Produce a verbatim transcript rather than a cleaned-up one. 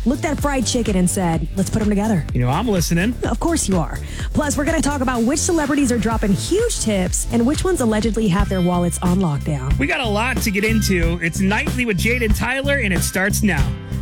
looked at fried chicken and said, let's put them together. You know, I'm listening. Of course you are. Plus, we're going to talk about which celebrities are dropping huge tips and which ones allegedly have their wallets on lockdown. We got a lot to get into. It's Nightly with Jade and Tyler, and it starts now.